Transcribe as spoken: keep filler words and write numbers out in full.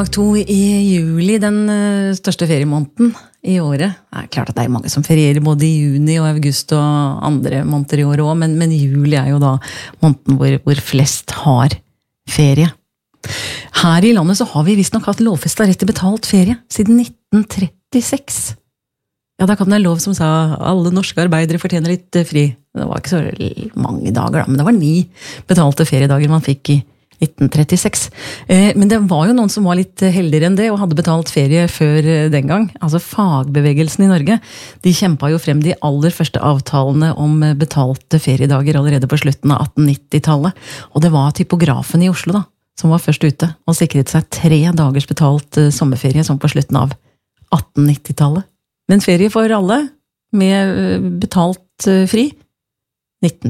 To i juli, den eh, største feriemåneden i året. Det er klart at det er mange som ferierer både i juni og august og andre måneder i år også, men, men juli er jo da måneden hvor, hvor flest har ferie. Her i landet så har vi visst nok hatt lovfestet rett til betalt ferie siden nitten trettiseks. Ja, da kom det en lov som sa alle norske arbeidere fortjener litt eh, fri. Det var ikke så mange dager da, men det var ni betalte feriedager man fikk i nitten trettiseks. Men det var jo noen som var litt heldigere enn det, og hadde betalt ferie før den gang. Altså fagbevegelsen i Norge, de kjempet jo frem de aller første avtalene om betalte feriedager allerede på slutten av atten nittitallet. Og det var typografen i Oslo da, som var først ute, og sikret seg tre dagers betalt sommerferie som på slutten av atten nittitallet. Men ferie for alle, med betalt fri, nitten